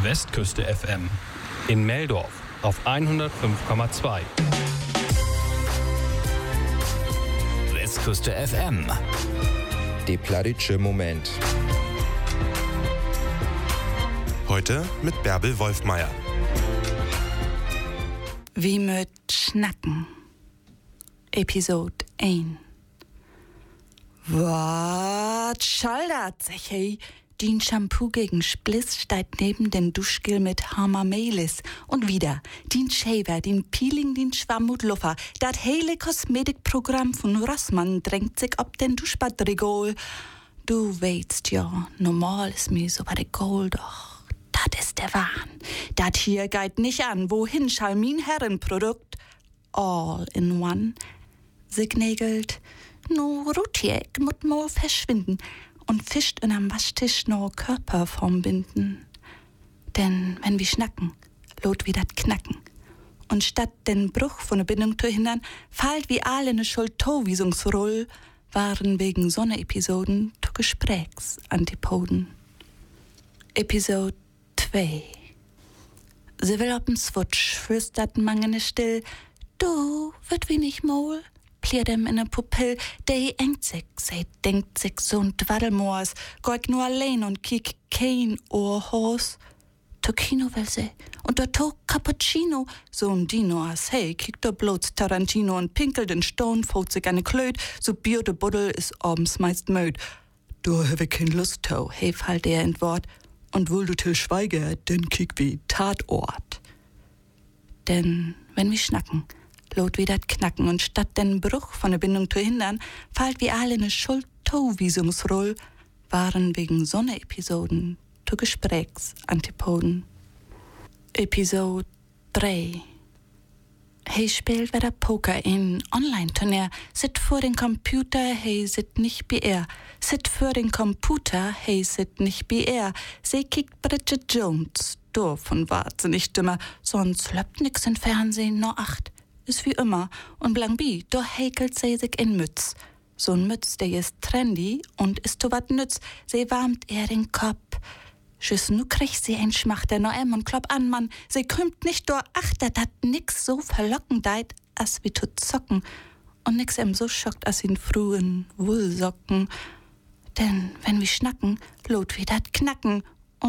Westküste FM. In Meldorf auf 105,2. Westküste FM. Die Plattitsche Moment. Heute mit Bärbel Wolfmeier. Wie mit Schnacken. Episode 1. Wat schaldert sich, hey? Den Shampoo gegen Spliss steigt neben den Duschgel mit Hamamelis. Und wieder, den Shaver, den Peeling, den Schwammut Luffer. Dat hele Kosmetikprogramm von Rossmann drängt sich ob den Duschbadregol. Du weißt ja, normal ist mir so bei der Gold, doch dat ist der Wahn. Dat hier geht nicht an, wohin schall mein Herrenprodukt? All in one. Signegelt, no Rutiek mut mal verschwinden. Und fischt in am Waschtisch nur Körperform binden. Denn wenn wir schnacken, lot wie dat Knacken. Und statt den Bruch von der Bindung zu hindern, fallt wie alle ne Schuldtowiesungsroll, waren wegen Sonne-Episoden zu Gesprächsantipoden. Episode 2. Sie will op'n Swutsch, flüstert mangene still, du, wird wie nicht mol? Pliert ihm in ne Pupill, der engt sich, sie denkt sich so'n Dwaddelmoors, geht nur allein und kiek kein Ohrhos. To Kino will sie, und der to Cappuccino, so'n Dino as hey, kiekt der bloß Tarantino und pinkelt in Stone, fot sich eine Klöt, so Bier de Buddel is abends meist möd. Du habe kein Lust to, hey, fallt er in Wort, und wohl du till schweige, denn kiek wie Tatort. Denn wenn wir schnacken, lot wie dat Knacken und statt den Bruch von der Bindung zu hindern, fallt wie alle ne Schuldtowiesungsroll, waren wegen Sonne-Episoden zu Gesprächsantipoden. Episode 3. Hey spielt wieder Poker in Online-Turnier, sit vor den Computer, hey sit nicht wie er. Sit vor den Computer, hey sit nicht wie er. Sie kickt Bridget Jones, doof und wahnsinnig dümmer, sonst löppt nix in Fernsehen, nur 8. Ist wie immer, und Blanbi, da häkelt sie sich in Mütz. So'n Mütz, der ist trendy und ist to wat nütz, sie warmt er den Kopf. Schüss, nu kriegt sie ein Schmachter no und klopp an, Mann, sie kümmt nicht do achter, dat nix so verlockend deit, as wie to zocken, und nix so schockt as in frühen Wollsocken. Denn wenn wir schnacken, lot wie dat Knacken,